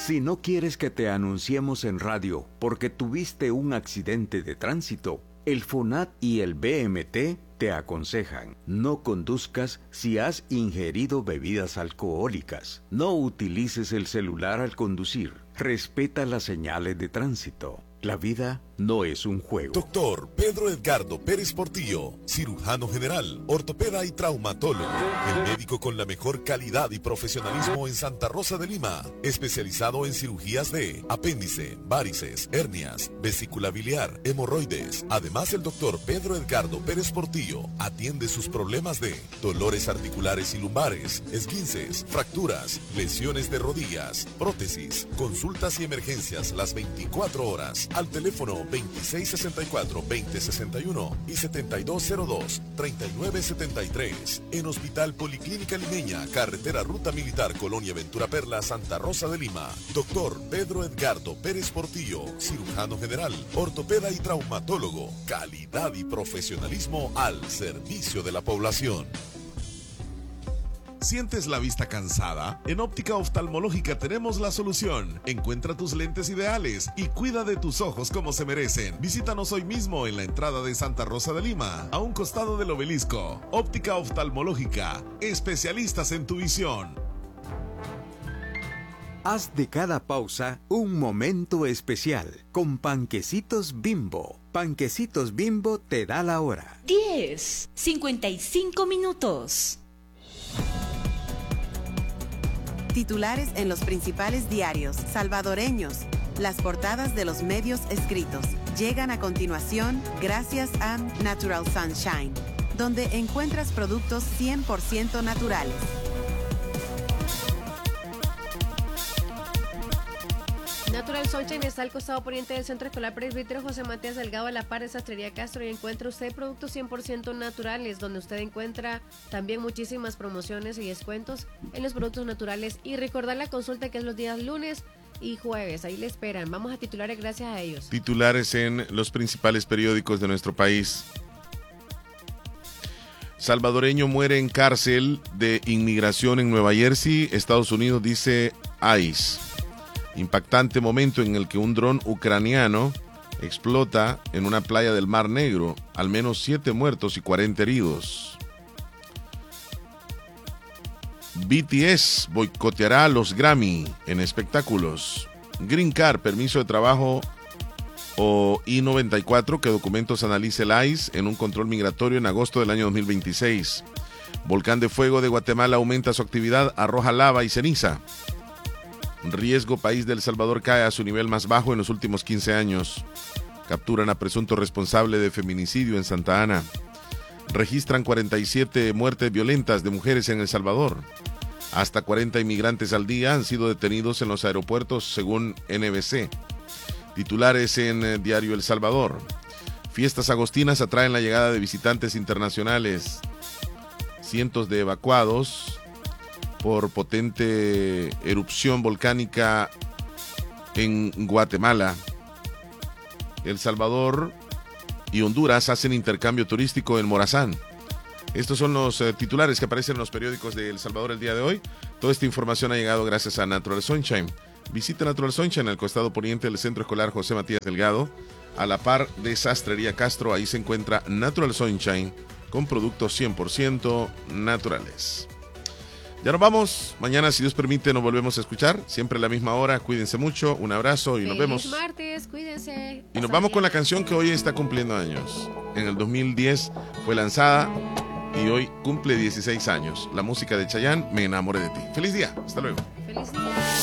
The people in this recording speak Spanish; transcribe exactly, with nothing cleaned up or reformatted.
Si no quieres que te anunciemos en radio porque tuviste un accidente de tránsito, el FONAT y el B M T te aconsejan: no conduzcas si has ingerido bebidas alcohólicas, no utilices el celular al conducir, respeta las señales de tránsito. La vida no es un juego. Doctor Pedro Edgardo Pérez Portillo, cirujano general, ortopeda y traumatólogo. El médico con la mejor calidad y profesionalismo en Santa Rosa de Lima. Especializado en cirugías de apéndice, varices, hernias, vesícula biliar, hemorroides. Además, el doctor Pedro Edgardo Pérez Portillo atiende sus problemas de dolores articulares y lumbares, esguinces, fracturas, lesiones de rodillas, prótesis, consultas y emergencias las veinticuatro horas. Al teléfono veintiséis sesenta y cuatro, veinte sesenta y uno y setenta y dos cero dos, treinta y nueve setenta y tres. En Hospital Policlínica Limeña, carretera Ruta Militar, Colonia Ventura Perla, Santa Rosa de Lima. Doctor Pedro Edgardo Pérez Portillo, cirujano general, ortopeda y traumatólogo. Calidad y profesionalismo al servicio de la población. ¿Sientes la vista cansada? En Óptica Oftalmológica tenemos la solución. Encuentra tus lentes ideales y cuida de tus ojos como se merecen. Visítanos hoy mismo en la entrada de Santa Rosa de Lima, a un costado del obelisco. Óptica Oftalmológica, especialistas en tu visión. Haz de cada pausa un momento especial con Panquecitos Bimbo. Panquecitos Bimbo te da la hora. diez, cincuenta y cinco minutos. Titulares en los principales diarios salvadoreños. Las portadas de los medios escritos llegan a continuación gracias a Natural Sunshine, donde encuentras productos cien por ciento naturales. Natural Sunshine está al costado poniente del Centro Escolar Presbítero José Matías Delgado, a la par de Sastrería Castro, y encuentra usted productos cien por ciento naturales, donde usted encuentra también muchísimas promociones y descuentos en los productos naturales. Y recordar la consulta que es los días lunes y jueves, ahí le esperan. Vamos a titulares gracias a ellos. Titulares en los principales periódicos de nuestro país. Salvadoreño muere en cárcel de inmigración en Nueva Jersey, Estados Unidos, dice I C E. Impactante momento en el que un dron ucraniano explota en una playa del Mar Negro. Al menos siete muertos y cuarenta heridos. B T S boicoteará los Grammy en espectáculos. Green Card, permiso de trabajo o I noventa y cuatro, que documentos analice el I C E en un control migratorio en agosto del año dos mil veintiséis. Volcán de Fuego de Guatemala aumenta su actividad, arroja lava y ceniza. Riesgo país de El Salvador cae a su nivel más bajo en los últimos quince años. Capturan a presunto responsable de feminicidio en Santa Ana. Registran cuarenta y siete muertes violentas de mujeres en El Salvador. Hasta cuarenta inmigrantes al día han sido detenidos en los aeropuertos, según N B C. Titulares en eh, Diario El Salvador. Fiestas agostinas atraen la llegada de visitantes internacionales. Cientos de evacuados por potente erupción volcánica en Guatemala. El Salvador y Honduras hacen intercambio turístico en Morazán. Estos son los eh, titulares que aparecen en los periódicos de El Salvador el día de hoy. Toda esta información ha llegado gracias a Natural Sunshine. Visita Natural Sunshine al costado poniente del Centro Escolar José Matías Delgado, a la par de Sastrería Castro. Ahí se encuentra Natural Sunshine con productos cien por ciento naturales. Ya nos vamos. Mañana, si Dios permite, nos volvemos a escuchar. Siempre a la misma hora. Cuídense mucho. Un abrazo y nos vemos. Feliz martes. Cuídense. Y nos vamos con la canción que hoy está cumpliendo años. En el dos mil diez fue lanzada y hoy cumple dieciséis años. La música de Chayanne, Me enamoré de ti. Feliz día. Hasta luego. Feliz día.